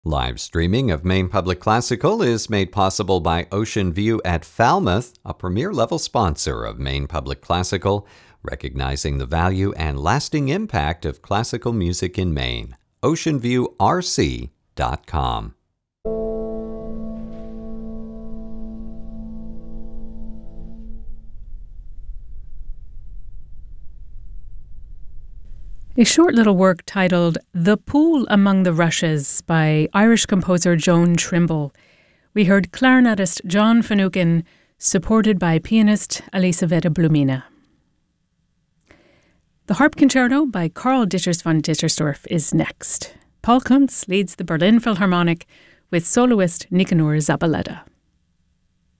Live streaming of Maine Public Classical is made possible by Ocean View at Falmouth, a premier-level sponsor of Maine Public Classical, recognizing the value and lasting impact of classical music in Maine. OceanViewRC.com. A short little work titled The Pool Among the Rushes by Irish composer Joan Trimble. We heard clarinetist John Finucane, supported by pianist Elisaveta Blumina. The Harp Concerto by Karl Ditters von Dittersdorf is next. Paul Kuntz leads the Berlin Philharmonic with soloist Nicanor Zabaleta.